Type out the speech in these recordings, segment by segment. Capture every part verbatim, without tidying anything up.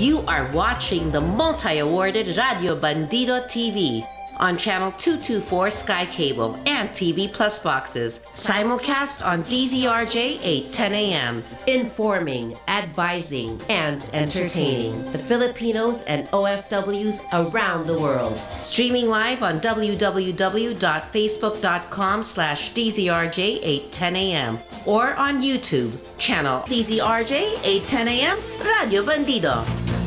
You are watching the multi-awarded Radio Bandido T V on Channel two twenty-four Sky Cable and T V Plus boxes. Simulcast on D Z R J eight ten a.m. Informing, advising, and entertaining the Filipinos and O F Ws around the world. Streaming live on w w w dot facebook dot com slash D Z R J eight ten a.m. or on YouTube, channel D Z R J eight ten a.m. Radio Bandido.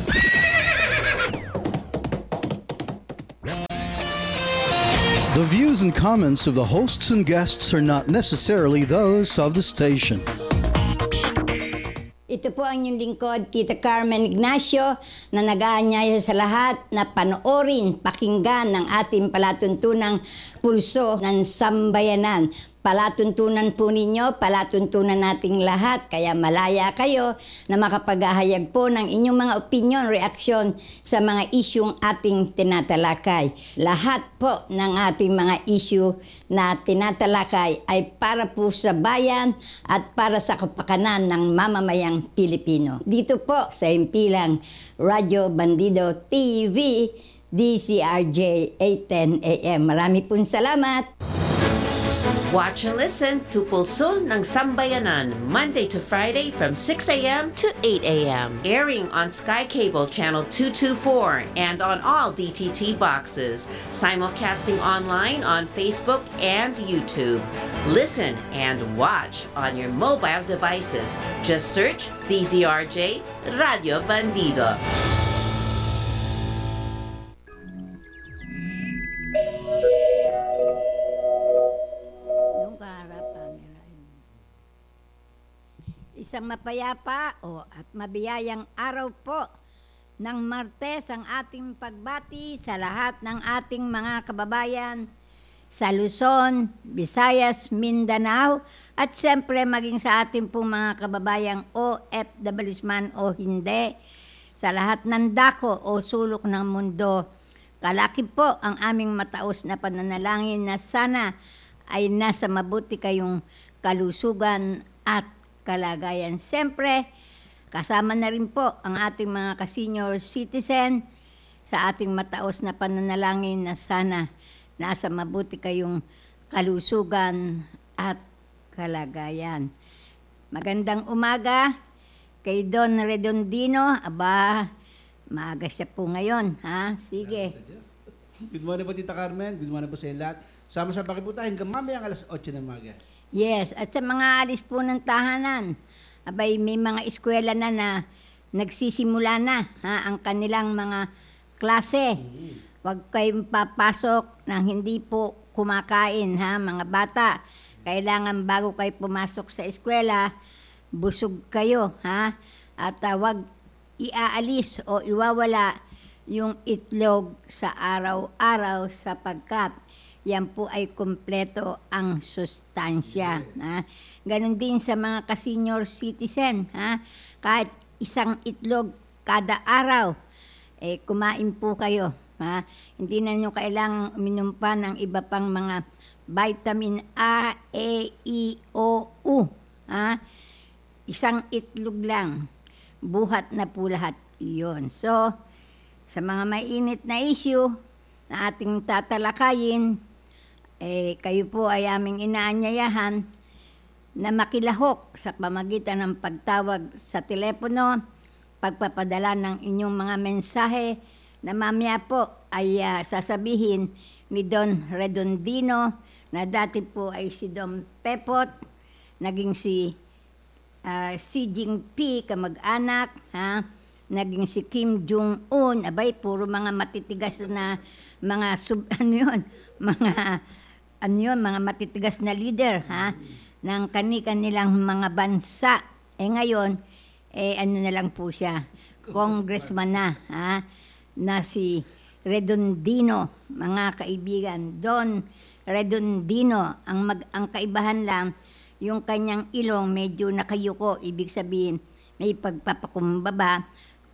The views and comments of the hosts and guests are not necessarily those of the station. Ito po ang inyong lingkod, Tita Carmen Ignacio, na nag-aanyaya sa lahat na panoorin, pakinggan ng ating palatuntunang pulso ng sambayanan. Palatuntunan po ninyo, palatuntunan nating lahat, kaya malaya kayo na makapaghahayag po ng inyong mga opinion, reaksyon sa mga isyung ating tinatalakay. Lahat po ng ating mga issue na tinatalakay ay para po sa bayan at para sa kapakanan ng mamamayang Pilipino. Dito po sa himpilang Radio Bandido T V, D C R J eight ten a.m. Marami pong salamat! Watch and listen to Pulso ng Sambayanan, Monday to Friday from six a.m. to eight a.m. Airing on Sky Cable Channel two twenty-four and on all D T T boxes. Simulcasting online on Facebook and YouTube. Listen and watch on your mobile devices. Just search D Z R J Radio Bandido. Isang mapayapa o at mabiyayang araw po ng Martes ang ating pagbati sa lahat ng ating mga kababayan sa Luzon, Visayas, Mindanao at siyempre maging sa ating pong mga kababayang O F Ws man o hindi, sa lahat ng dako o sulok ng mundo. Kalaki po ang aming mataos na pananalangin na sana ay nasa mabuti kayong kalusugan at kalagayan. Siyempre, kasama na rin po ang ating mga ka-senior citizen sa ating mataos na pananalangin na sana nasa mabuti kayong kalusugan at kalagayan. Magandang umaga kay Don Redondino. Aba, maaga siya po ngayon, ha? Sige. Good morning po, Tita Carmen. Good morning po sa lahat. Sama sa pakiputahin hanggang mamayang alas otso ng umaga. Yes, at sa mga alis po ng tahanan, abay may mga eskwela na na nagsisimula na ha, ang kanilang mga klase. Huwag kayong papasok nang hindi po kumakain, ha, mga bata. Kailangan bago kayo pumasok sa eskwela, busog kayo, ha, at uh, huwag iaalis o iwawala yung itlog sa araw-araw sapagkat yan po ay kumpleto ang sustansya. Ha? Ganon din sa mga ka-senior citizen. Ha? Kahit isang itlog kada araw, eh, kumain po kayo. Ha? Hindi na nyo kailangang uminom pa ng iba pang mga vitamin A, E, I, O, U. Ha? Isang itlog lang. Buhat na po lahat iyon. So, sa mga mainit na issue na ating tatalakayin, eh, kayo po ay aming inaanyayahan na makilahok sa pamagitan ng pagtawag sa telepono, pagpapadala ng inyong mga mensahe na mamaya po ay uh, sasabihin ni Don Redondino na dati po ay si Don Pepot, naging si uh, Xi Jinping kamag-anak, ha? Naging si Kim Jong-un, abay puro mga matitigas na mga sub, ano yun, mga ano yun, mga matitigas na leader, ha, ng kani-kanilang mga bansa. Eh ngayon, eh ano na lang po siya, congressman na, ha, na si Redondino, mga kaibigan. Don Redondino, ang, mag, ang kaibahan lang, yung kanyang ilong medyo nakayuko, ibig sabihin, may pagpapakumbaba,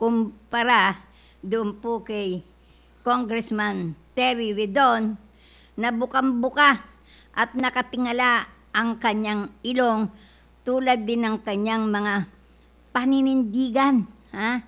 kumpara doon po kay Congressman Terry Redon, na bukang-buka at nakatingala ang kanyang ilong tulad din ng kanyang mga paninindigan, ha?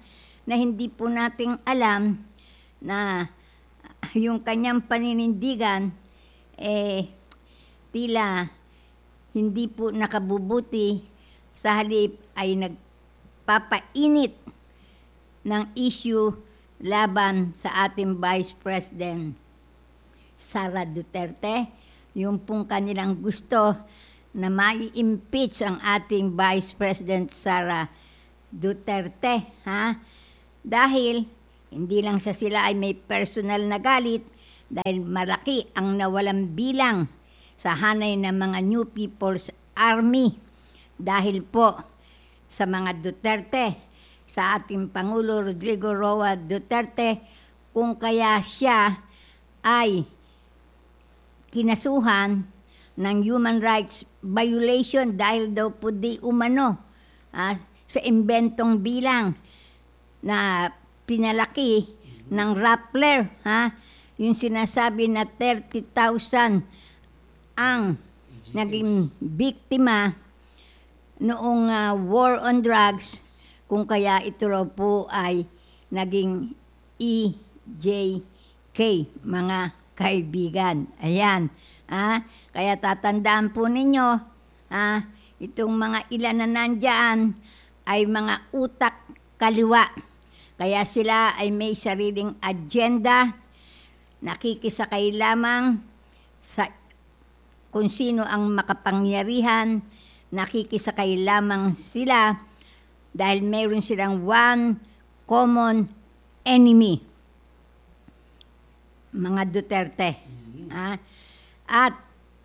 na hindi po nating alam na yung kanyang paninindigan, eh, tila hindi po nakabubuti, sa halip ay nagpapainit ng issue laban sa ating Vice President Sara Duterte, yung pong kanilang gusto na mai-impeach ang ating Vice President Sara Duterte, ha? Dahil hindi lang sa sila ay may personal na galit dahil malaki ang nawalang bilang sa hanay ng mga New People's Army dahil po sa mga Duterte, sa ating Pangulo Rodrigo Roa Duterte, kung kaya siya ay kinasuhan ng human rights violation dahil daw po di umano ah, sa imbentong bilang na pinalaki ng Rappler, ha? Yung sinasabi na thirty thousand ang naging biktima noong uh, war on drugs, kung kaya ito raw po ay naging E J K, mga kaibigan. Ayan. Ah, kaya tatandaan po ninyo, ah, itong mga ilan na nandyan ay mga utak kaliwa. Kaya sila ay may sariling agenda, nakikisakay lamang sa kung sino ang makapangyarihan, nakikisakay lamang sila dahil mayroon silang one common enemy, mga Duterte. Ah, at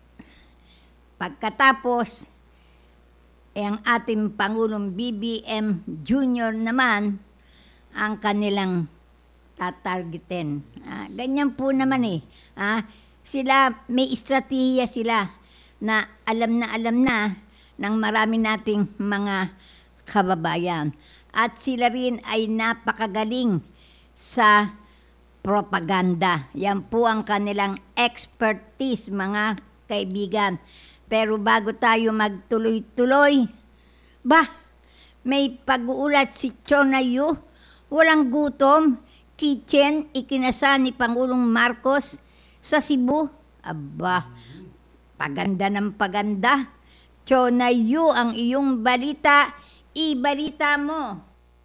pagkatapos, eh, ang ating Pangulong B B M Junior naman ang kanilang tatargetin. Ah, ganyan po naman eh. Ah, sila, may estratehiya sila na alam na alam na ng marami nating mga kababayan. At sila rin ay napakagaling sa propaganda. Yan po ang kanilang expertise, mga kaibigan. Pero bago tayo magtuloy-tuloy, bah, may pag-uulat si Chona Yu, walang gutom, kitchen, ikinasa ni Pangulong Marcos sa Cebu. Aba, paganda ng paganda. Chona Yu, ang iyong balita, ibalita mo.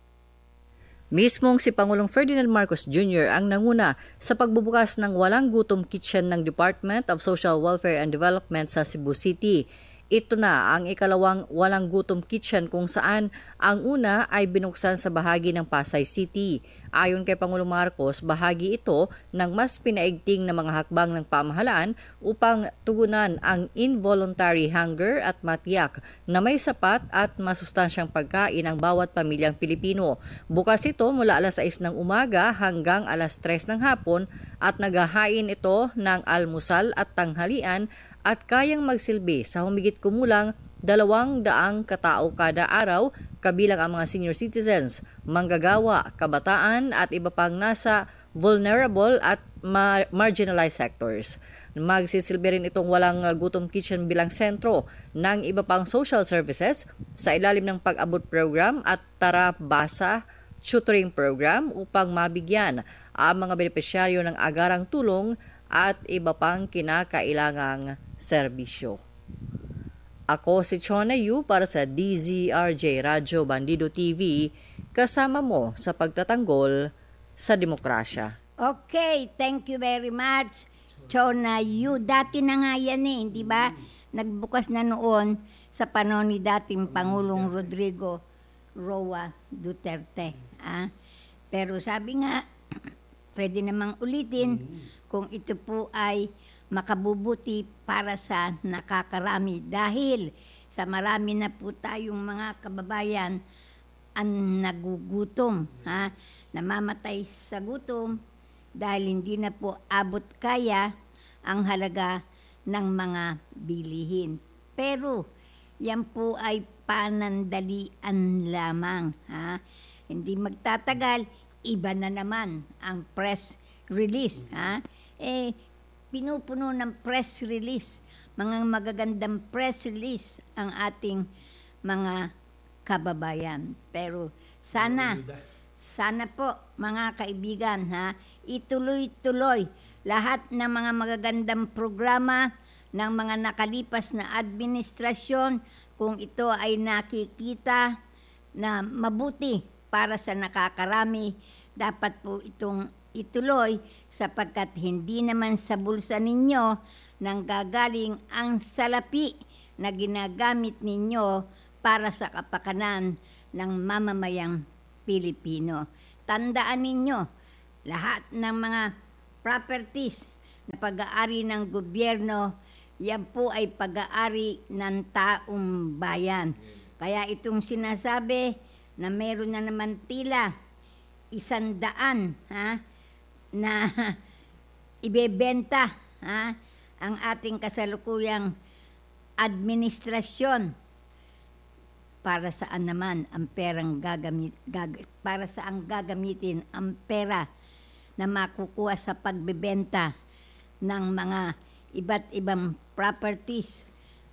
Mismong si Pangulong Ferdinand Marcos Junior ang nanguna sa pagbubukas ng walang gutom kitchen ng Department of Social Welfare and Development sa Cebu City. Ito na ang ikalawang walang gutom kitchen kung saan ang una ay binuksan sa bahagi ng Pasay City. Ayon kay Pangulong Marcos, bahagi ito ng mas pinaigting na mga hakbang ng pamahalaan upang tugunan ang involuntary hunger at matiyak na may sapat at masustansyang pagkain ang bawat pamilyang Pilipino. Bukas ito mula alas sais ng umaga hanggang alas tres ng hapon at naghahain ito ng almusal at tanghalian at kayang magsilbi sa humigit kumulang dalawang daang katao kada araw, kabilang ang mga senior citizens, manggagawa, kabataan at iba pang nasa vulnerable at ma- marginalized sectors. Magsisilbi rin itong walang gutom kitchen bilang sentro ng iba pang social services sa ilalim ng pag-abot program at Tara Basa tutoring program upang mabigyan ang mga benepisyaryo ng agarang tulong at iba pang kinakailangang serbisyo. Ako si Chona Yu para sa D Z R J Radyo Bandido T V, kasama mo sa pagtatanggol sa demokrasya. Okay, thank you very much, Chona Yu. Dati na nga yan eh, di ba? Nagbukas na noon sa panahon ni dating Pangulong Rodrigo Roa Duterte. Ah? Pero sabi nga, pwede namang ulitin kung ito po ay makabubuti para sa nakakarami dahil sa marami na po tayong mga kababayan ang nagugutom, ha? Namamatay sa gutom dahil hindi na po abot kaya ang halaga ng mga bilihin. Pero yan po ay panandalian lamang, ha? Hindi magtatagal, iba na naman ang press release, ha? Eh, pinupuno ng press release, mga magagandang press release ang ating mga kababayan. Pero sana, sana po mga kaibigan, ha, ituloy-tuloy lahat ng mga magagandang programa ng mga nakalipas na administrasyon kung ito ay nakikita na mabuti para sa nakakarami, dapat po itong ituloy sapagkat hindi naman sa bulsa ninyo nang gagaling ang salapi na ginagamit ninyo para sa kapakanan ng mamamayang Pilipino. Tandaan ninyo, lahat ng mga properties na pag-aari ng gobyerno, yan po ay pag-aari ng taong bayan. Kaya itong sinasabi na meron na naman tila isang daan ha, na ibebenta ha, ang ating kasalukuyang administrasyon, para saan naman ang perang gagamit, gag, para saan gagamitin ang pera na makukuha sa pagbebenta ng mga iba't ibang properties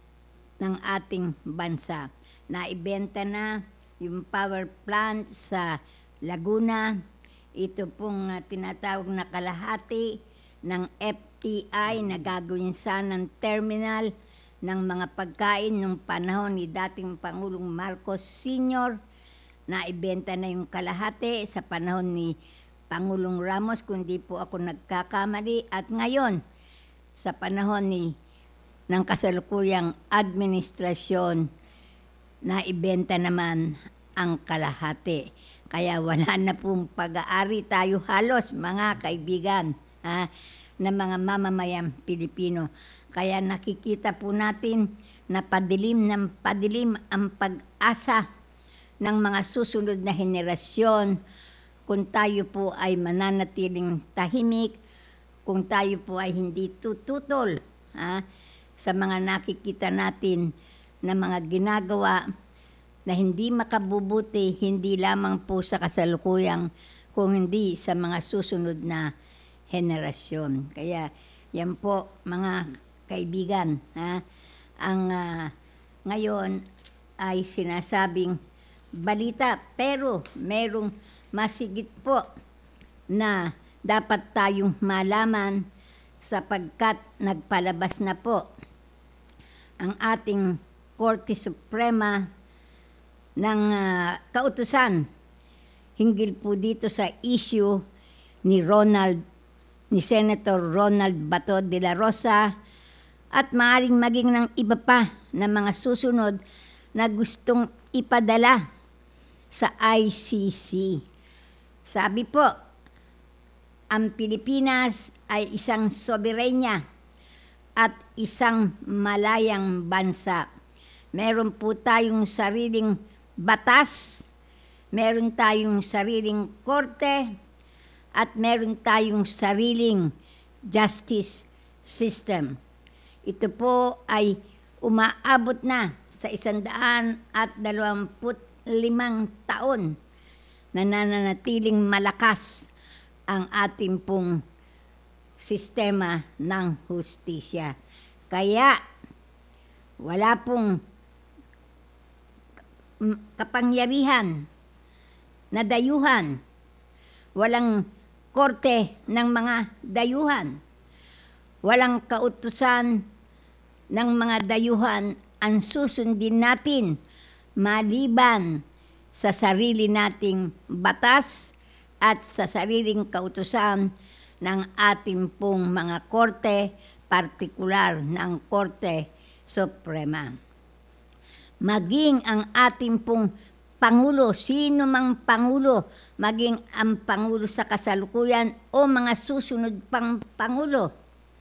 ng ating bansa. Naibenta na yung power plant sa Laguna, ito pong uh, tinatawag na kalahati ng F T I na gagawin sanang terminal ng mga pagkain nung panahon ni dating Pangulong Marcos Senior Naibenta na yung kalahati sa panahon ni Pangulong Ramos, kung di po ako nagkakamali. At ngayon, sa panahon ni ng kasalukuyang administrasyon, naibenta naman ang kalahati. Kaya wala na pong pag-aari tayo halos, mga kaibigan, ha, na mga mamamayang Pilipino. Kaya nakikita po natin na padilim ng padilim ang pag-asa ng mga susunod na henerasyon kung tayo po ay mananatiling tahimik, kung tayo po ay hindi tututol ha, sa mga nakikita natin na mga ginagawa na hindi makabubuti, hindi lamang po sa kasalukuyang, kung hindi sa mga susunod na henerasyon. Kaya yan po mga kaibigan, ha? Ang uh, ngayon ay sinasabing balita, pero merong masigit po na dapat tayong malaman sapagkat nagpalabas na po ang ating Korte Suprema ng uh, kautusan hinggil po dito sa issue ni Ronald, ni Senator Ronald Bato de la Rosa, at maaaring maging ng iba pa na mga susunod na gustong ipadala sa I C C. Sabi po, ang Pilipinas ay isang soberenya at isang malayang bansa. Meron po tayong sariling batas, meron tayong sariling korte, at meron tayong sariling justice system. Ito po ay umaabot na sa isandaan at dalawamput limang taon na nananatiling malakas ang ating pong sistema ng hustisya. Kaya wala pong kapangyarihan na dayuhan, walang korte ng mga dayuhan, walang kautusan ng mga dayuhan ang susundin natin maliban sa sarili nating batas at sa sariling kautusan ng ating pong mga korte, partikular ng Korte Suprema. Maging ang ating pong Pangulo, sino mang Pangulo, maging ang Pangulo sa kasalukuyan o mga susunod pang Pangulo,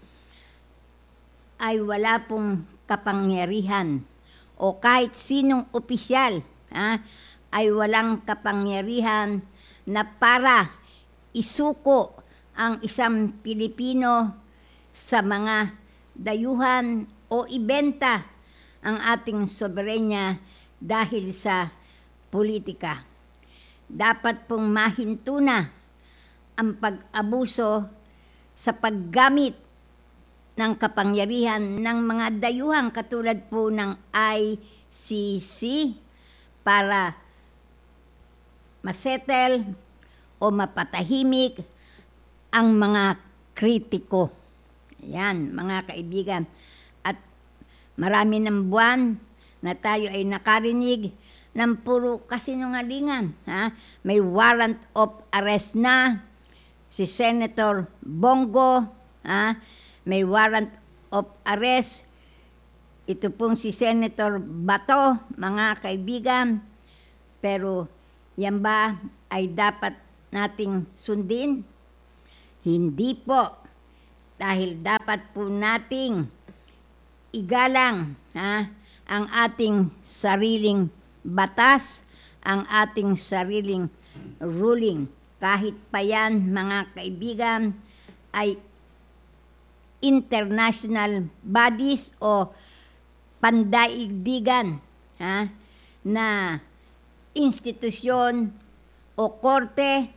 ay wala pong kapangyarihan, o kahit sinong opisyal ha, ay walang kapangyarihan na para isuko ang isang Pilipino sa mga dayuhan o ibenta ang ating soberenya dahil sa politika. Dapat pong mahinto na ang pag-abuso sa paggamit ng kapangyarihan ng mga dayuhan katulad po ng I C C para masettle o mapatahimik ang mga kritiko. Yan, mga kaibigan. At marami ng buwan na tayo ay nakarinig ng puro kasinungalingan. Ha? May warrant of arrest na si Senator Bongo. Ha? May warrant of arrest. Ito pong si Senator Bato, mga kaibigan. Pero yan ba ay dapat nating sundin? Hindi po. Dahil dapat po nating igalang ha, ang ating sariling batas, ang ating sariling ruling. Kahit pa yan, mga kaibigan, ay international bodies o pandaigdigan ha, na institusyon o korte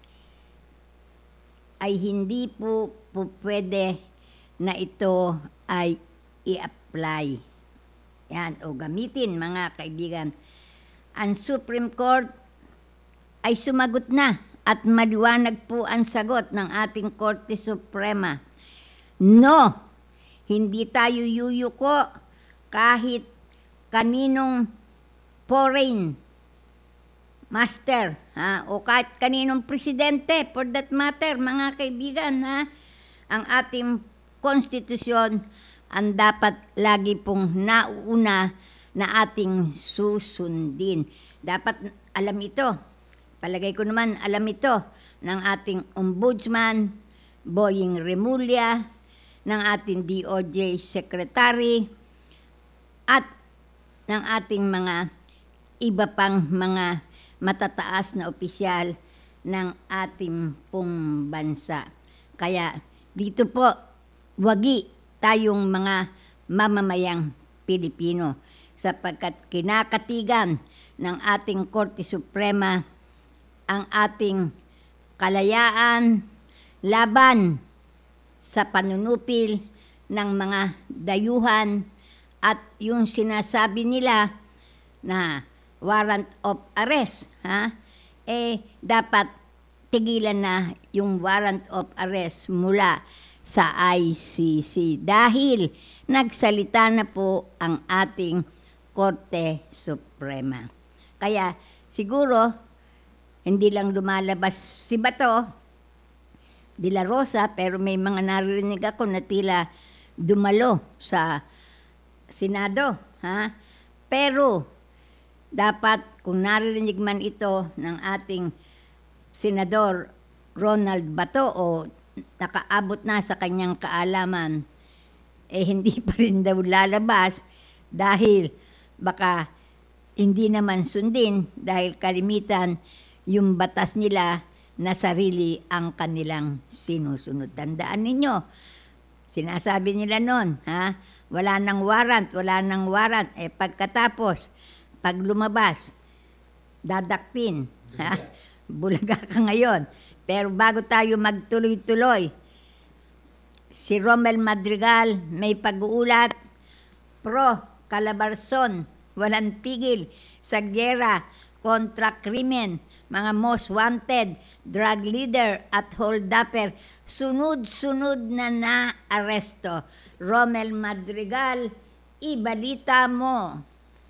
ay hindi po, po pwede na ito ay i-apply. Yan, o gamitin, mga kaibigan. Ang Supreme Court ay sumagot na at maliwanag po ang sagot ng ating Korte Suprema. No, hindi tayo yuyuko kahit kaninong foreign master, ha? O kahit kaninong presidente, for that matter, mga kaibigan, ha? Ang ating konstitusyon ang dapat lagi pong nauna na ating susundin. Dapat alam ito, palagay ko naman alam ito, ng ating ombudsman, Boying Remulla, ng ating D O J Secretary, at ng ating mga iba pang mga matataas na opisyal ng ating pong bansa. Kaya dito po, wagi tayong mga mamamayang Pilipino sapagkat kinakatigan ng ating Korte Suprema ang ating kalayaan laban sa panunupil ng mga dayuhan at yung sinasabi nila na warrant of arrest, ha? Eh, dapat tigilan na yung warrant of arrest mula sa I C C dahil nagsalita na po ang ating Korte Suprema. Kaya siguro, hindi lang lumalabas si Bato de la Rosa, pero may mga narinig ako na tila dumalo sa Senado, ha? Pero dapat kung narinig man ito ng ating Senador Ronald Bato o nakaabot na sa kanyang kaalaman, eh hindi pa rin daw lalabas dahil baka hindi naman sundin dahil kalimitan yung batas nila na sarili ang kanilang sinusunod. Tandaan ninyo, sinasabi nila noon, ha? Wala nang warrant, wala nang warrant. Eh pagkatapos, pag lumabas, dadakpin. Ha? Bulaga ka ngayon. Pero bago tayo magtuloy-tuloy, si Romel Madrigal may pag-uulat, pro Calabarzon, walang tigil sa gyera kontra krimen, mga most wanted, drug leader at holdupper, sunod-sunod na na-aresto. Romel Madrigal, ibalita mo.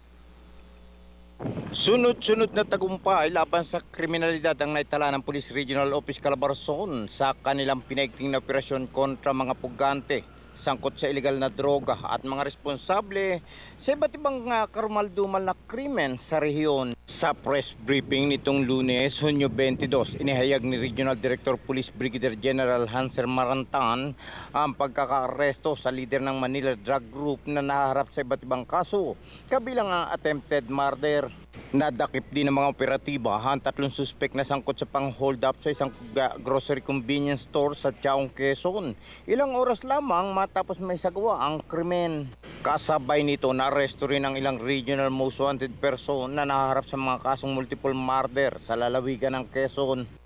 Sunod-sunod na tagumpay laban sa kriminalidad ang naitala ng Police Regional Office Calabarzon sa kanilang pinaigting na operasyon kontra mga pugante, sangkot sa ilegal na droga at mga responsable sa iba't ibang uh, karumaldumal na krimen sa rehiyon. Sa press briefing nitong Lunes, Hunyo twenty-two, inihayag ni Regional Director Police Brigadier General Hanser Marantan ang pagkakaaresto sa leader ng Manila Drug Group na naharap sa iba't ibang kaso, kabilang ang attempted murder. Nadakip din ng mga operatiba ang tatlong suspek na sangkot sa pang-hold up sa isang grocery convenience store sa Chaong, Quezon. Ilang oras lamang matapos may sagawa ang krimen. Kasabay nito, na-arresto rin ang ilang regional most wanted person na naharap sa mga kasong multiple murder sa lalawigan ng Quezon.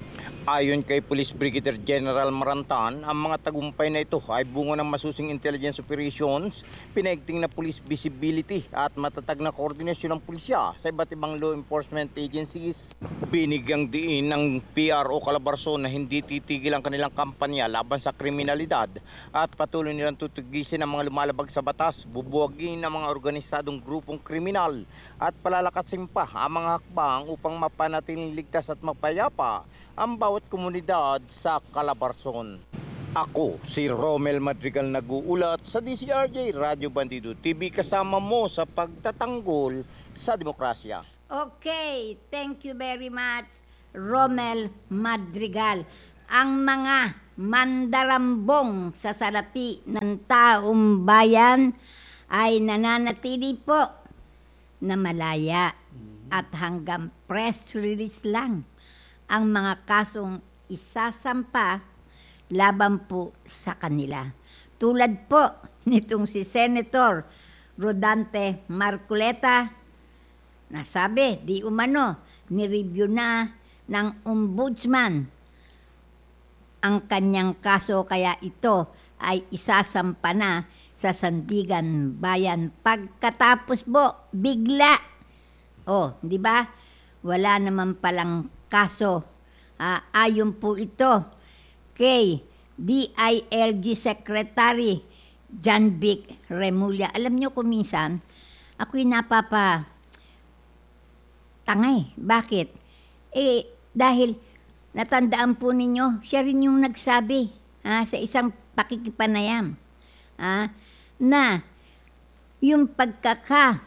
Ayon kay Police Brigadier General Marantan, ang mga tagumpay na ito ay bunga ng masusing intelligence operations, pinaigting na police visibility at matatag na koordinasyon ng pulisya sa iba't ibang law enforcement agencies. Binigyang diin ng P R O Calabarzon na hindi titigil ang kanilang kampanya laban sa kriminalidad at patuloy nilang tutugisin ang mga lumalabag sa batas, bubuwagin ang mga organisadong grupong kriminal at palalakasin pa ang mga hakbang upang mapanatiling ligtas at mapayapa ang bawat komunidad sa Calabarzon. Ako, si Romel Madrigal nag-uulat sa D Z R J Radio Bandido T V, kasama mo sa pagtatanggol sa demokrasya. Okay, thank you very much, Romel Madrigal. Ang mga mandarambong sa salapi ng taong bayan ay nananatili po na malaya at hanggang press release lang ang mga kasong isasampa laban po sa kanila. Tulad po nitong si Senator Rodante Marcoleta, nasabi, di umano, nireview na ng ombudsman ang kanyang kaso, kaya ito ay isasampa na sa Sandigan Bayan. Pagkatapos po, bigla, oh, di ba? Wala naman palang kaso. Uh, ayon po ito kay D I L G Secretary John Vic Remulla. Alam nyo kung minsan, ako'y napapa tangay. Bakit? Eh, dahil natandaan po ninyo, siya rin yung nagsabi ha, sa isang pakikipanayam ha, na yung pagkaka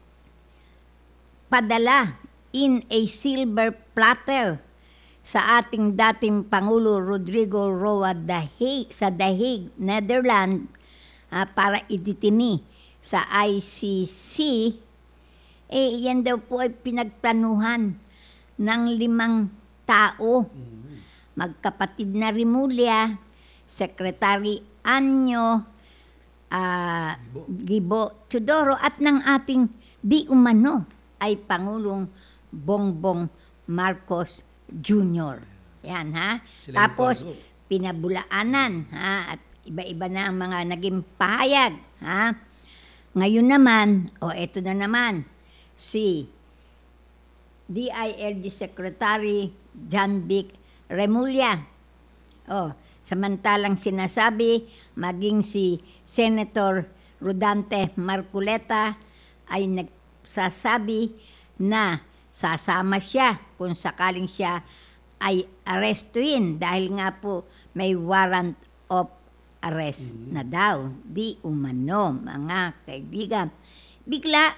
padala in a silver platter sa ating dating Pangulo Rodrigo Roa Dahig, sa Dahig, Netherlands, uh, para iditini sa I C C, eh yan daw po ay pinagplanuhan ng limang tao. Magkapatid na Remulla, Secretary Anyo, uh, Gibo Teodoro, at ng ating di umano ay Pangulong Bongbong Marcos Junior Yan ha. Sila Tapos yung pinabulaanan ha, at iba-iba na ang mga naging pahayag ha. Ngayon naman, o oh, eto na naman, si D I L G Secretary John Vic Remulla. Oh, samantalang sinasabi maging si Senator Rodante Marcoleta ay nagsasabi na sasama siya kung sakaling siya ay arestuin dahil nga po may warrant of arrest mm-hmm. na daw. Di umano, mga kaibigan. Bigla,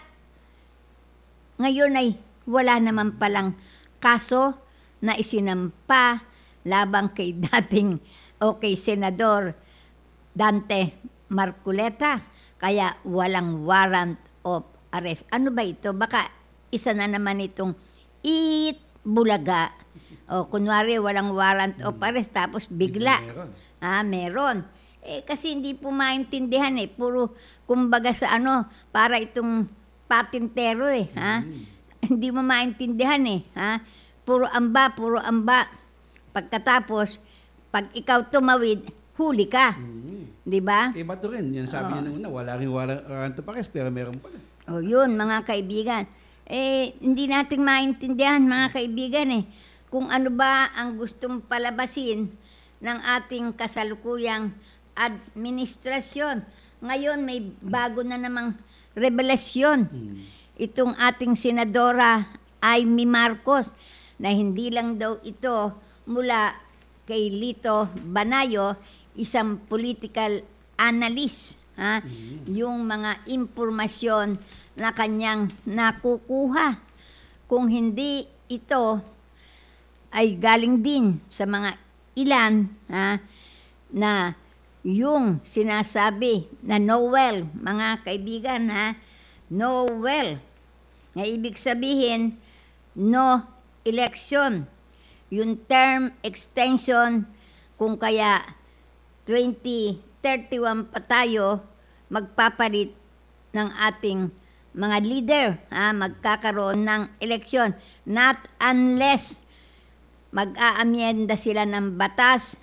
ngayon ay wala naman palang kaso na isinampa labang kay dating o kay Senador Dante Marcoleta. Kaya walang warrant of arrest. Ano ba ito? Baka isa na naman itong it bulaga. O kunwari walang warrant of arrest tapos bigla. Meron. Ah, meron. Eh kasi hindi po maintindihan eh. Puro kumbaga sa ano, para itong patintero eh, ha? Hindi mo maintindihan eh, ha? Puro amba, puro amba. Pagkatapos, pag ikaw tumawid, huli ka. Mm-hmm. Di ba? Eh, bato rin. Yan sabi Oo. niya nung una, wala rin warrant of arrest, pero meron pala. O yun, mga kaibigan. Eh, hindi natin maintindihan, mga kaibigan eh, kung ano ba ang gustong palabasin ng ating kasalukuyang administrasyon. Ngayon, may bago na namang revelasyon. Hmm. Itong ating Senadora Amy Marcos, na hindi lang daw ito mula kay Lito Banayo, isang political analyst, ha? Mm-hmm. Yung mga impormasyon na kanyang nakukuha. Kung hindi ito ay galing din sa mga ilan, ha, na yung sinasabi na Noel, mga kaibigan, ha, Noel, na ibig sabihin, no election. Yung term extension, kung kaya twenty thirty-one pa tayo, magpapalit ng ating mga leader, ha, magkakaroon ng eleksyon. Not unless mag-aamyenda sila ng batas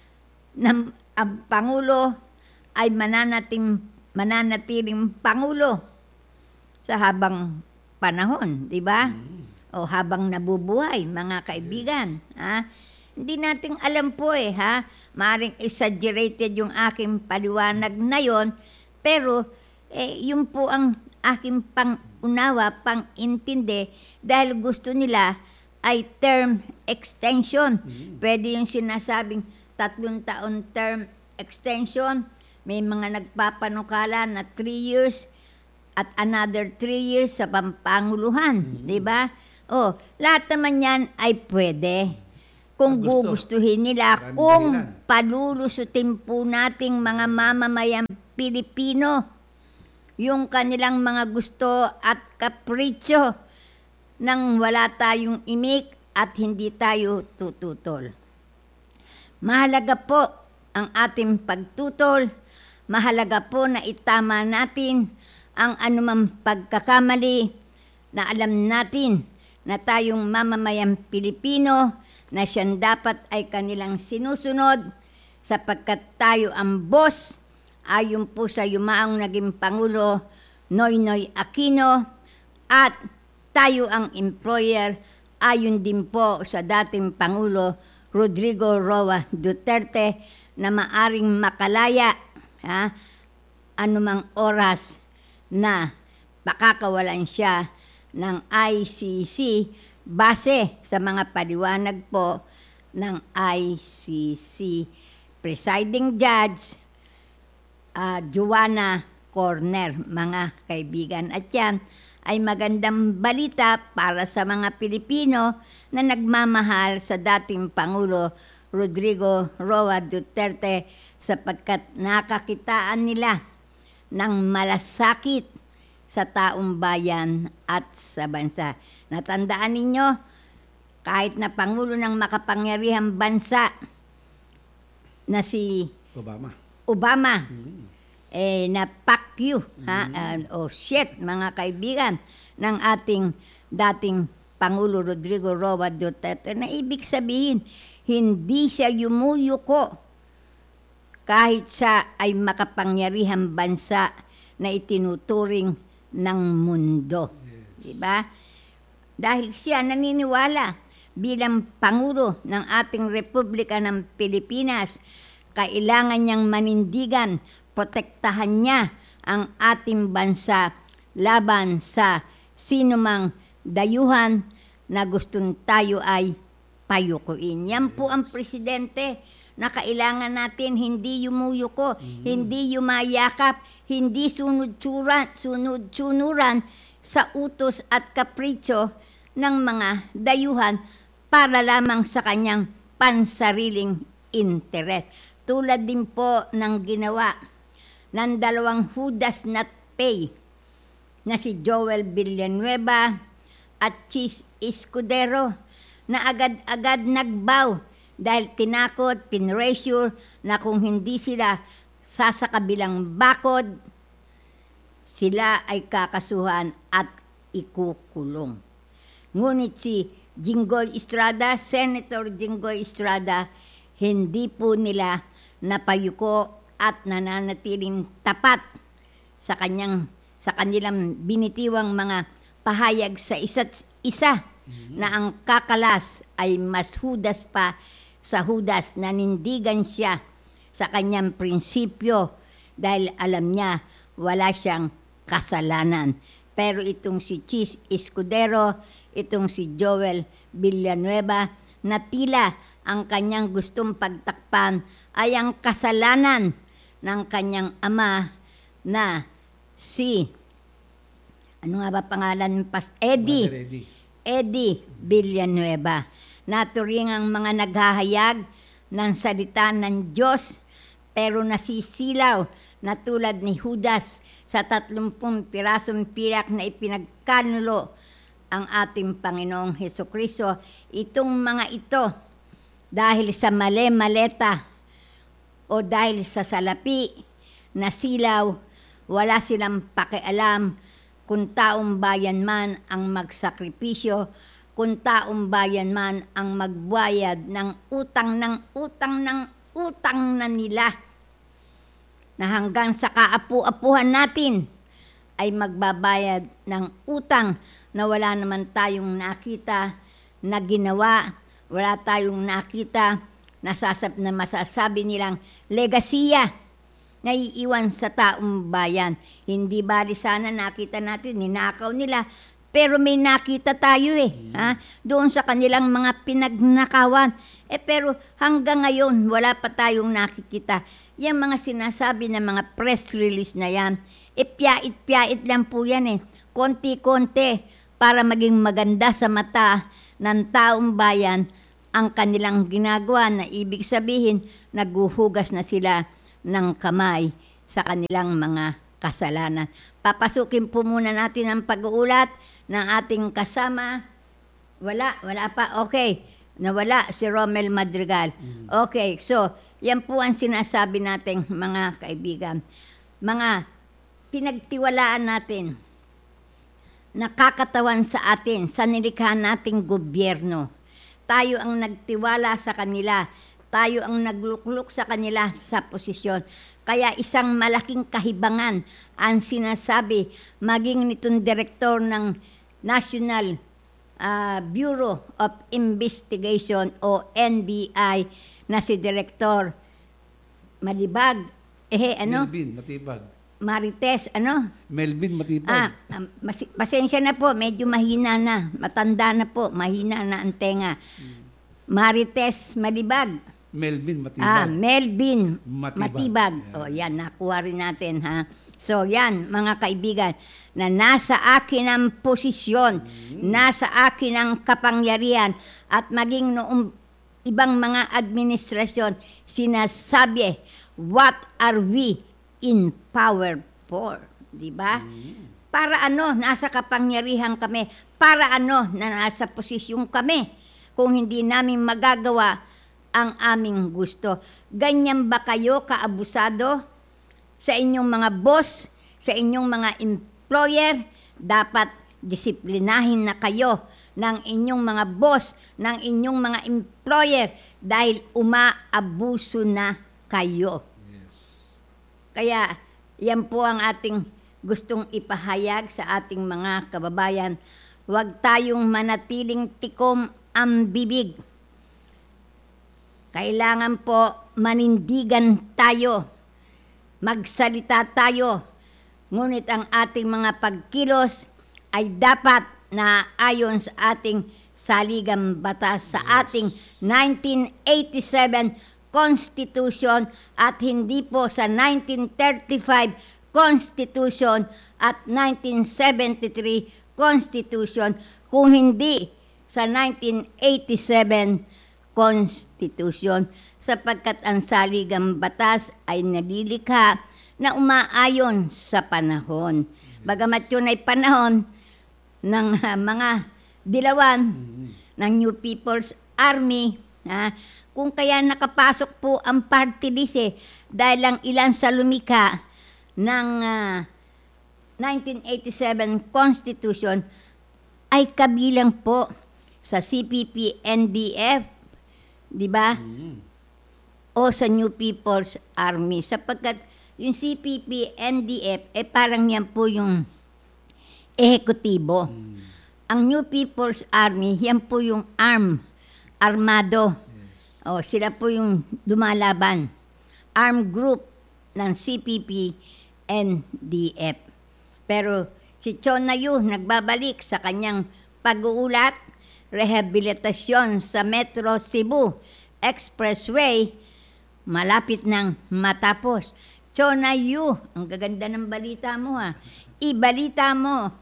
na ang Pangulo ay mananating, mananatiling Pangulo sa habang panahon, di ba? O habang nabubuhay, mga kaibigan. Ha? Hindi natin alam po eh, ha? Maaring exaggerated yung aking paliwanag na yon, pero eh, yun po ang aking pang-unawa, pang-intindi, dahil gusto nila ay term extension. Pwede yung sinasabing tatlong taon term extension. May mga nagpapanukala na three years at another three years sa pampanguluhan. Di ba? Oh, lahat naman yan ay pwede. Kung Gusto. gugustuhin nila, Maraming kung dahilan. palulusutin po nating mga mamamayang Pilipino yung kanilang mga gusto at kapritsyo nang wala tayong imik at hindi tayo tututol. Mahalaga po ang ating pagtutol. Mahalaga po na itama natin ang anumang pagkakamali na alam natin na tayong mamamayang Pilipino na siyang dapat ay kanilang sinusunod sapagkat tayo ang boss ayon po sa yumaong naging Pangulo Noynoy Aquino at tayo ang employer ayon din po sa dating Pangulo Rodrigo Roa Duterte na maaring makalaya ha, anumang oras na pakakawalan siya ng I C C base sa mga paliwanag po ng I C C Presiding Judge uh, Joanna Corner, mga kaibigan. At yan ay magandang balita para sa mga Pilipino na nagmamahal sa dating Pangulo Rodrigo Roa Duterte sapagkat nakakitaan nila ng malasakit sa taong bayan at sa bansa. Natandaan ninyo, kahit na Pangulo ng makapangyarihang bansa na si Obama. Obama, eh, na fuck you, ha? Uh, oh shit, mga kaibigan, ng ating dating Pangulo Rodrigo Roa Duterte, na ibig sabihin, hindi siya yumuyuko kahit siya ay makapangyarihang bansa na itinuturing ng mundo. Yes. Diba? Dahil siya naniniwala bilang Pangulo ng ating Republika ng Pilipinas, kailangan niyang manindigan, protektahan niya ang ating bansa laban sa sinumang dayuhan na gustong tayo ay payukuin. Yan po ang presidente na kailangan natin hindi yumuyuko, mm-hmm. hindi yumayakap, hindi sunod-sunuran, sunod-sunuran sa utos at kapritsyo ng mga dayuhan para lamang sa kanyang pansariling interes. Tulad din po ng ginawa ng dalawang Judas not pay na si Joel Villanueva at Chis Escudero na agad-agad nagbaw dahil tinakot, pinressure na kung hindi sila sasakabilang bakod, sila ay kakasuhan at ikukulong. Ngunit si Jinggoy Estrada, Senator Jinggoy Estrada, hindi po nila napayuko at nananatiling tapat sa kanyang sa kanilang binitiwang mga pahayag sa isa't isa mm-hmm. na ang kakalas ay mas hudas pa sa Judas, nanindigan siya sa kanyang prinsipyo dahil alam niya wala siyang kasalanan. Pero itong si Chis Escudero, itong si Joel Villanueva, na tila ang kanyang gustong pagtakpan ay ang kasalanan ng kanyang ama na si, ano nga ba pangalan? Pas Eddie. Eddie. Eddie Villanueva. Naturing ang mga naghahayag ng salita ng Diyos pero nasisilaw na tulad ni Judas sa tatlumpung pirasong pirak na ipinagkanulo ang ating Panginoong Hesukristo. Itong mga ito dahil sa mali-maleta o dahil sa salapi na silaw, wala silang pakialam kung taong bayan man ang magsakripisyo kung taong bayan man ang magbayad ng utang ng utang ng utang na nila, na hanggang sa kaapu-apuhan natin ay magbabayad ng utang na wala naman tayong nakita na ginawa, wala tayong nakita na, sasab- na masasabi nilang legasiya na iiwan sa taong bayan. Hindi bali sana nakita natin, ninakaw nila, pero may nakita tayo eh, ha? Doon sa kanilang mga pinagnakawan. Eh pero hanggang ngayon, wala pa tayong nakikita. Yung mga sinasabi ng mga press release na yan, eh piyait-piyait lang po yan eh. Konti-konti para maging maganda sa mata ng taong bayan ang kanilang ginagawa, na ibig sabihin, naghuhugas na sila ng kamay sa kanilang mga kasalanan. Papasukin po muna natin ang pag-uulat ng ating kasama. Wala, wala pa. Okay, nawala si Romel Madrigal. Okay, so yan po ang sinasabi nating mga kaibigan. Mga pinagtiwalaan natin, nakakatawan sa atin, sa nilikha nating gobyerno. Tayo ang nagtiwala sa kanila. Tayo ang naglukluk sa kanila sa posisyon. Kaya isang malaking kahibangan ang sinasabi maging nitong direktor ng National uh, Bureau of Investigation o N B I na si Direktor Malibag. Eh, ano? Melvin Matibag. Marites, ano? Melvin Matibag. Ah, um, mas- pasensya na po, medyo mahina na. Matanda na po, mahina na ang tenga. Marites Malibag. Melvin Matibag. Ah, Melvin Matibag. Matibag. Yeah. O, yan, nakuha rin natin, ha? So, yan, mga kaibigan, na nasa akin ang posisyon, nasa akin ang kapangyarihan, at maging noong ibang mga administrasyon, sinasabi, what are we in power for? Diba? Para ano, nasa kapangyarihan kami? Para ano, na nasa posisyon kami? Kung hindi namin magagawa ang aming gusto. Ganyan ba kayo kaabusado sa inyong mga boss, sa inyong mga employer? Dapat disiplinahin na kayo ng inyong mga boss, ng inyong mga employer dahil umaabuso na kayo. Kaya yan po ang ating gustong ipahayag sa ating mga kababayan. Huwag tayong manatiling tikom ang bibig. Kailangan po manindigan tayo, magsalita tayo, ngunit ang ating mga pagkilos ay dapat na ayon sa ating saligang batas, sa ating nineteen eighty-seven Constitution at hindi po sa nineteen thirty-five Constitution at nineteen seventy-three Constitution, kung hindi sa nineteen eighty-seven Constitution, sapagkat ang saligang batas ay nalilikha na umaayon sa panahon. Bagamat yun ay panahon ng uh, mga dilawan ng New People's Army, ha? Kung kaya nakapasok po ang party list eh, dahil lang ilan sa lumikha ng uh, nineteen eighty-seven Constitution ay kabilang po sa C P P N D F, di ba? Mm. O sa New People's Army. Sapagkat yung C P P N D F, eh parang yan po yung ehekutibo. Mm. Ang New People's Army, yan po yung arm, armado. Yes. O, sila po yung dumalaban. Armed group ng C P P N D F. Pero si Chonayu nagbabalik sa kanyang pag-uulat, rehabilitasyon sa Metro Cebu Expressway, malapit nang matapos. Chonayu, ang gaganda ng balita mo ha. Ibalita mo.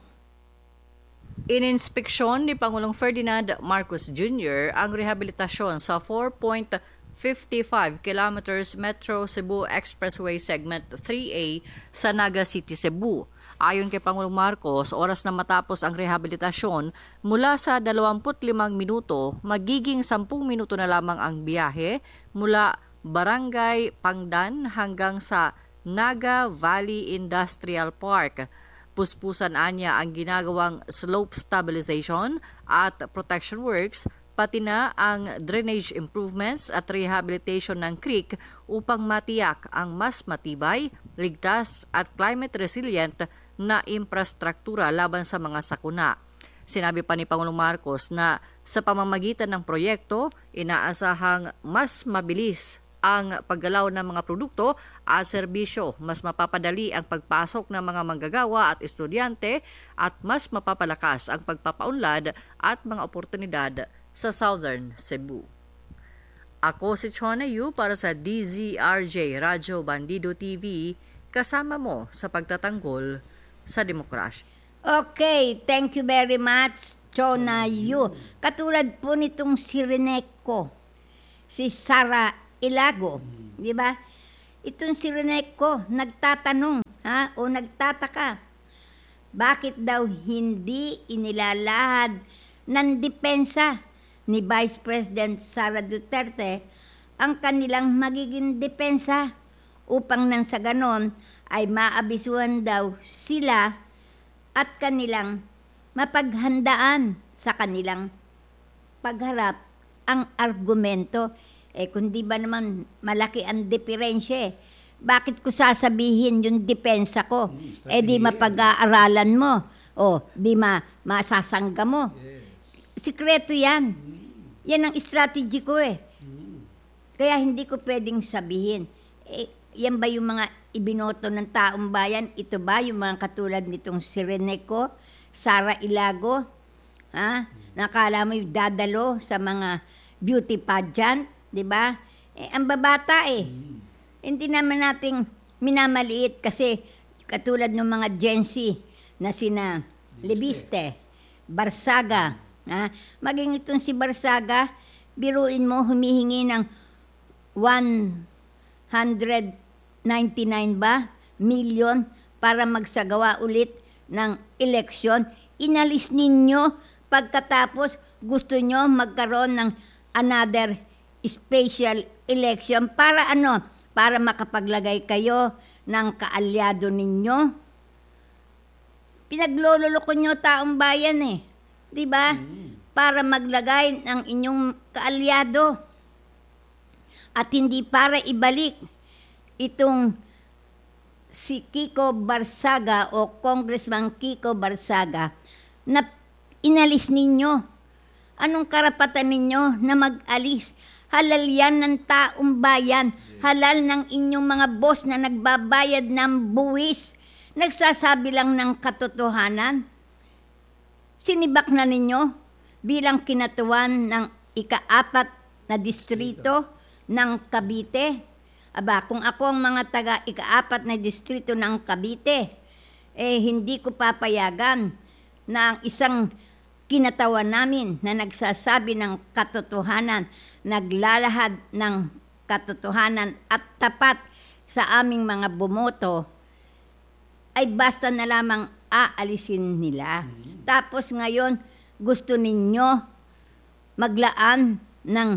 Ininspeksyon ni Pangulong Ferdinand Marcos Junior ang rehabilitasyon sa four point five five kilometers Metro Cebu Expressway Segment three A sa Naga City, Cebu. Ayon kay Pangulong Marcos, oras na matapos ang rehabilitasyon, mula sa dalawampu't limang minuto, magiging sampung minuto na lamang ang biyahe mula Barangay Pangdan hanggang sa Naga Valley Industrial Park. Puspusan anya ang ginagawang slope stabilization at protection works, pati na ang drainage improvements at rehabilitation ng creek upang matiyak ang mas matibay, ligtas at climate resilient na infrastruktura laban sa mga sakuna. Sinabi pa ni Pangulong Marcos na sa pamamagitan ng proyekto, inaasahang mas mabilis ang paggalaw ng mga produkto at serbisyo, mas mapapadali ang pagpasok ng mga manggagawa at estudyante at mas mapapalakas ang pagpapaunlad at mga oportunidad sa Southern Cebu. Ako si Chona Yu para sa D Z R J Radyo Bandido T V, kasama mo sa pagtatanggol sa demokrasya. Okay, thank you very much, Chona Yu. Katulad po nitong si Reneco, si Sara Ilago, di ba? Itong si Reneco nagtatanong, ha, o nagtataka, bakit daw hindi inilalahad ng depensa ni Vice President Sara Duterte ang kanilang magiging depensa upang nang sa ganon ay maabisuhan daw sila at kanilang mapaghandaan sa kanilang pagharap ang argumento. Eh kung di ba naman malaki ang diferensya, bakit ko sasabihin yung depensa ko? Eh di mapag-aaralan mo, o di ma masasangga mo. Sikreto yan. Yan ang strategy ko eh. Kaya hindi ko pwedeng sabihin. Eh, yan ba yung mga ibinoto ng taong bayan? Ito ba yung mga katulad nitong si Reneco, Sara Ilago? Ha? Nakala mo yung dadalo sa mga beauty pageant, di ba? Eh, ang babata eh. Hindi naman nating minamaliit kasi katulad ng mga Gen Z na sina Libiste, Barsaga, ha? Maging itong si Barsaga, biruin mo humihingi ng one hundred ninety-nine ba million para magsagawa ulit ng eleksyon. Inalis ninyo pagkatapos gusto nyo magkaroon ng another special election para ano? Para makapaglagay kayo ng kaalyado ninyo. Pinaglololoko nyo taong bayan eh. Di ba? Mm. Para maglagay ng inyong kaalyado. At hindi para ibalik itong si Kiko Barsaga o Congressman Kiko Barsaga na inalis ninyo. Anong karapatan ninyo na mag-alis? Halal yan ng taong bayan. Halal ng inyong mga boss na nagbabayad ng buwis. Nagsasabi lang ng katotohanan. Sinibak na ninyo bilang kinatuan ng ikaapat na distrito ng Cavite. Aba, kung ako ang mga taga ikaapat na distrito ng Cavite, eh hindi ko papayagan na ang isang kinatawan namin na nagsasabi ng katotohanan, naglalahad ng katotohanan at tapat sa aming mga bumoto, ay basta na lamang aalisin nila. Mm-hmm. Tapos ngayon, gusto ninyo maglaan ng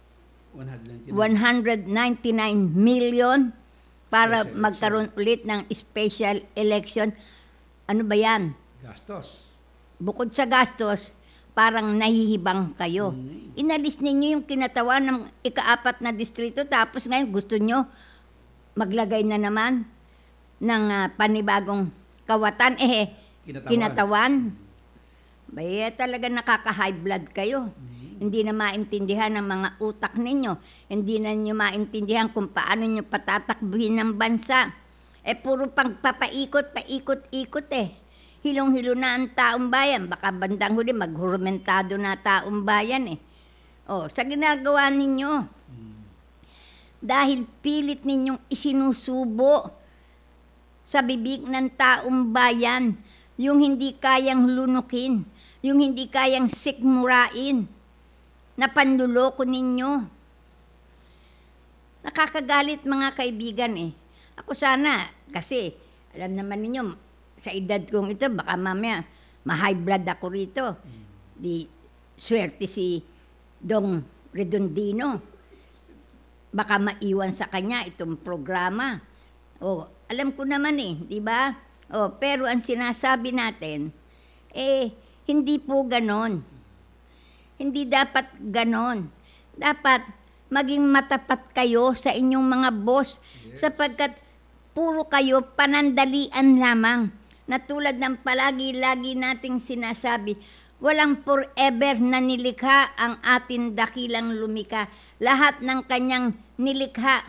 one hundred ninety-nine million para special magkaroon election. Ulit ng special election. Ano ba yan? Gastos. Bukod sa gastos, parang nahihibang kayo. Mm-hmm. Inalis ninyo yung kinatawan ng ikaapat na distrito, tapos ngayon gusto nyo maglagay na naman ng uh, panibagong kawatan. Eh, kinatawan. kinatawan. Baya talaga nakaka-high blood kayo. Mm-hmm. Hindi na maintindihan ng mga utak ninyo. Hindi na nyo maintindihan kung paano nyo patatakbuhin ng bansa. Eh, puro pang papaikot, paikot-ikot eh. Hilong-hilo na ang taong bayan. Baka bandang huli maghurumentado na taong bayan eh. O, sa ginagawa ninyo. Mm. Dahil pilit ninyong isinusubo sa bibig ng taong bayan yung hindi kayang lunukin, yung hindi kayang sikmurain, na panluloko ninyo. Nakakagalit mga kaibigan eh. Ako sana, kasi alam naman ninyo, sa edad kong ito, baka mamaya ma-high blood ako rito. Di swerte si Dong Redondino. Baka maiwan sa kanya itong programa. O, alam ko naman eh, di ba? O, pero ang sinasabi natin, eh, hindi po ganon. Hindi dapat ganon. Dapat maging matapat kayo sa inyong mga boss sapagkat puro kayo panandalian lamang. Na tulad ng palagi-lagi nating sinasabi, walang forever na nilikha ang ating dakilang lumika. Lahat ng kanyang nilikha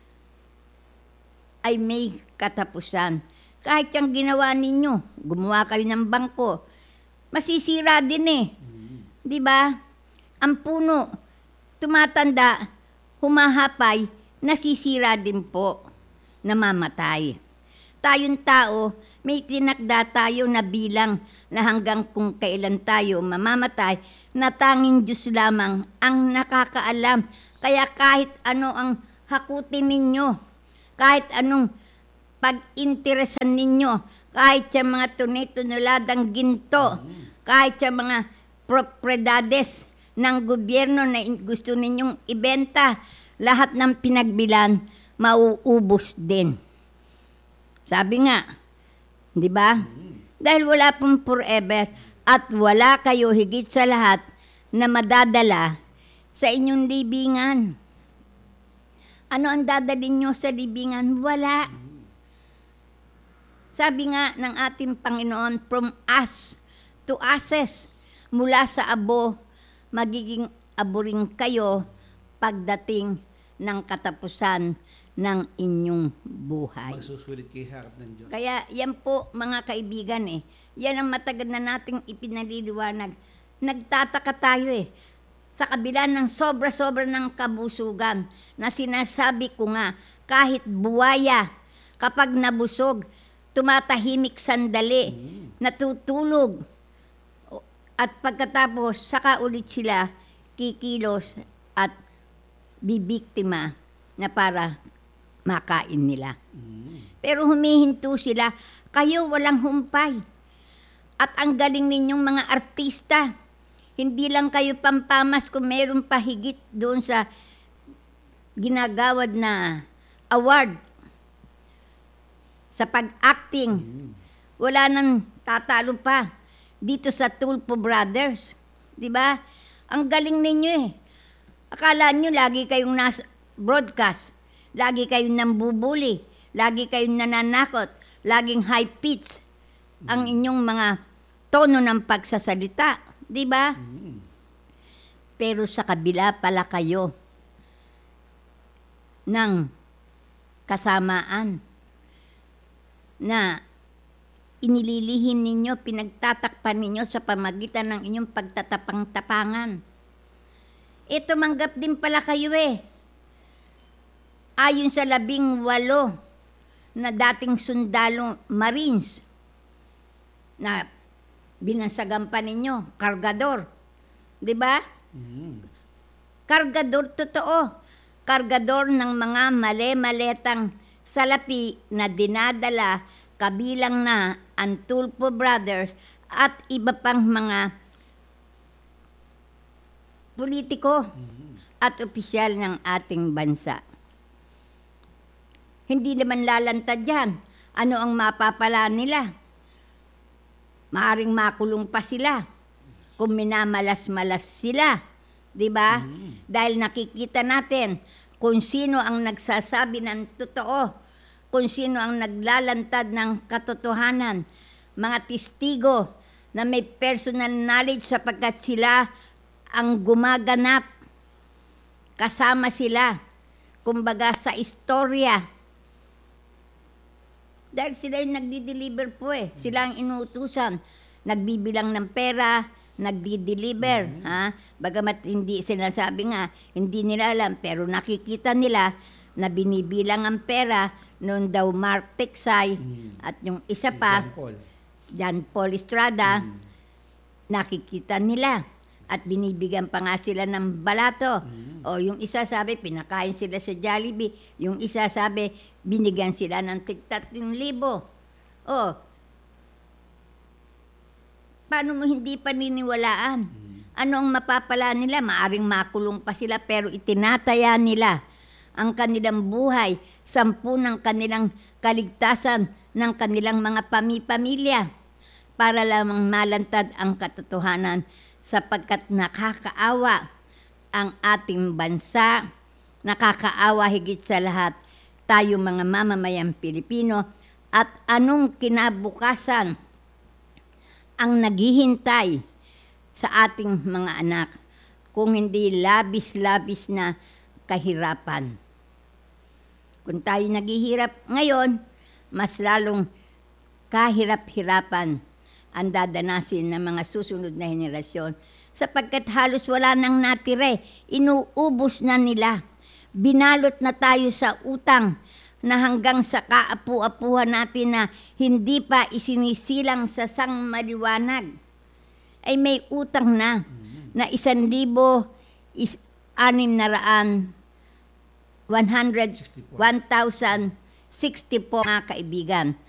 ay may katapusan. Kahit yung ginawa ninyo, gumawa kayo ng bangko, masisira din eh. Di ba? Ang puno, tumatanda, humahapay, nasisira din po, namamatay. Tayong tao, may tinakda tayo na bilang na hanggang kung kailan tayo mamamatay, na tanging Diyos lamang ang nakakaalam. Kaya kahit ano ang hakutin ninyo, kahit anong pag-interesan ninyo, kahit sa mga tunay-tunuladang ginto, kahit sa mga propriedades ng gobyerno na gusto ninyong ibenta, lahat ng pinagbilan, mauubos din. Sabi nga, di ba? Dahil wala pong forever at wala kayo higit sa lahat na madadala sa inyong libingan. Ano ang dadalhin nyo sa libingan? Wala. Sabi nga ng ating Panginoon, from us to ashes, mula sa abo, magiging abo rin kayo pagdating ng katapusan ng inyong buhay. Magsusulit kay harap ng Diyos. Kaya yan po mga kaibigan eh, yan ang matagal na nating ipinaliliwanag. Nagtataka tayo eh, sa kabila ng sobra-sobra ng kabusugan na sinasabi ko nga, kahit buwaya, kapag nabusog, tumatahimik sandali, natutulog, at pagkatapos, saka ulit sila kikilos at bibiktima na para makain nila. Pero humihinto sila, kayo walang humpay. At ang galing ninyong mga artista, hindi lang kayo pampamas kung meron pa higit doon sa ginagawad na award sa pag-acting. Wala nang tatalo pa dito sa Tulfo Brothers. Di ba? Ang galing ninyo eh. Akala nyo lagi kayong nasa broadcast, lagi kayong nambubuli, lagi kayong nananakot, laging high pitch ang inyong mga tono ng pagsasalita. Di ba? Pero sa kabila pala kayo ng kasamaan na inililihin ninyo, pinagtatakpan ninyo sa pamagitan ng inyong pagtatapang-tapangan. E tumanggap din pala kayo eh. Ayon sa labing walo na dating sundalo Marines na binansagan pa ninyo, kargador. Di ba? Kargador totoo. Kargador ng mga male-maletang salapi na dinadala kabilang na ang Tulfo Brothers at iba pang mga politiko at opisyal ng ating bansa. Hindi naman lalantad yan. Ano ang mapapala nila? Maaring makulong pa sila kung minamalas-malas sila. Di ba? Dahil nakikita natin kung sino ang nagsasabi ng totoo, kung sino ang naglalantad ng katotohanan, mga testigo na may personal knowledge sapagkat sila ang gumaganap. Kasama sila, kumbaga sa istorya. Dahil sila yung nagdi-deliver po eh. Sila ang inuutusan. Nagbibilang ng pera, nagdi-deliver. Mm-hmm. Ha? Bagamat hindi sila sabi nga, hindi nila alam, pero nakikita nila na binibilang ang pera noon daw Mark Tiksay mm-hmm. at yung isa pa, John Paul, John Paul Estrada, mm-hmm. nakikita nila. At binibigyan pa nga sila ng balato. Mm-hmm. O yung isa sabi, pinakain sila sa Jollibee. Yung isa sabi, binigyan sila ng tig-tatlong libo. O, paano mo hindi paniniwalaan? Mm-hmm. Ano ang mapapala nila? Maaring makulong pa sila pero itinataya nila ang kanilang buhay, sampu ng kanilang kaligtasan ng kanilang mga pami-pamilya para lamang malantad ang katotohanan sapagkat nakakaawa ang ating bansa, nakakaawa higit sa lahat tayo mga mamamayang Pilipino, at anong kinabukasan ang naghihintay sa ating mga anak kung hindi labis-labis na kahirapan. Kung tayo naghihirap ngayon, mas lalong kahirap-hirapan ang dadanasin ng mga susunod na henerasyon sapagkat halos wala nang natire, inuubos na nila. Binalot na tayo sa utang na hanggang sa kaapu-apuhan natin na hindi pa isinisilang sa sangmaliwanag ay may utang na na isan libo is anim na raan one hundred one thousand sixty-four mga kaibigan.